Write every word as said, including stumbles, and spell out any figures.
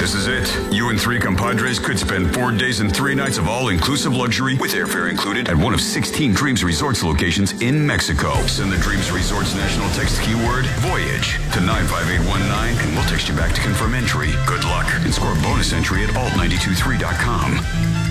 This is it. You and three compadres could spend four days and three nights of all-inclusive luxury with airfare included at one of sixteen Dreams Resorts locations in Mexico. Send the Dreams Resorts national text keyword VOYAGE to nine five eight one nine and we'll text you back to confirm entry. Good luck and score a bonus entry at alt nine two three dot com.